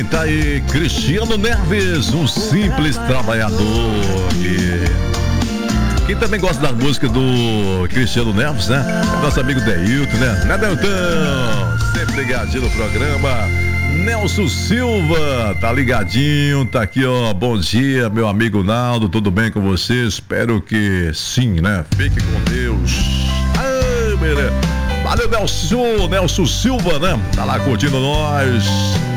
Tá aí, Cristiano Neves, um simples trabalhador. E quem também gosta da música do Cristiano Neves, né? É nosso amigo Deilton, né? Né, Deilton? Sempre ligadinho no programa. Nelson Silva, tá ligadinho, tá aqui, ó. Bom dia, meu amigo Naldo, tudo bem com você? Espero que sim, né? Fique com Deus. Ai, beleza. Valeu, Nelson Silva, né? Tá lá curtindo nós.